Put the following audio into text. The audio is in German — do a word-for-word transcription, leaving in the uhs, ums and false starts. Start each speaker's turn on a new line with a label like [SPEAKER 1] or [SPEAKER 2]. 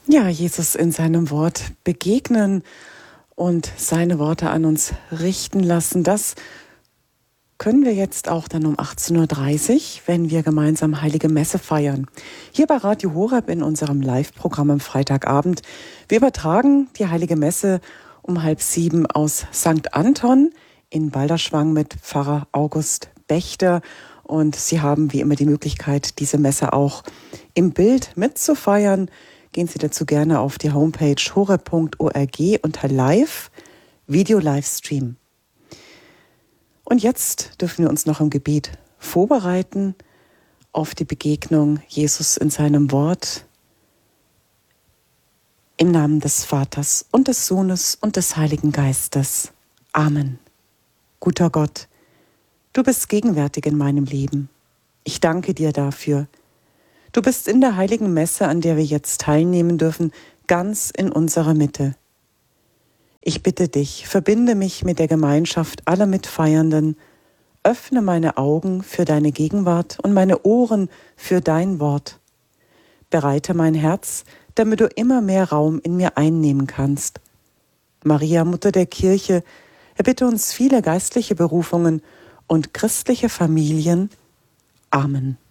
[SPEAKER 1] Ja, Jesus in seinem Wort begegnen und seine Worte an uns richten lassen, das können wir jetzt auch dann um achtzehn Uhr dreißig, wenn wir gemeinsam Heilige Messe feiern. Hier bei Radio Horeb in unserem Live-Programm am Freitagabend. Wir übertragen die Heilige Messe um halb sieben aus Sankt Anton in Balderschwang mit Pfarrer August Bechter. Und Sie haben wie immer die Möglichkeit, diese Messe auch im Bild mitzufeiern. Gehen Sie dazu gerne auf die Homepage horeb punkt org unter Live, Video-Livestream. Und jetzt dürfen wir uns noch im Gebet vorbereiten auf die Begegnung Jesus in seinem Wort. Im Namen des Vaters und des Sohnes und des Heiligen Geistes. Amen. Guter Gott, du bist gegenwärtig in meinem Leben. Ich danke dir dafür. Du bist in der heiligen Messe, an der wir jetzt teilnehmen dürfen, ganz in unserer Mitte. Ich bitte dich, verbinde mich mit der Gemeinschaft aller Mitfeiernden, öffne meine Augen für deine Gegenwart und meine Ohren für dein Wort. Bereite mein Herz, damit du immer mehr Raum in mir einnehmen kannst. Maria, Mutter der Kirche, erbitte uns viele geistliche Berufungen und christliche Familien. Amen.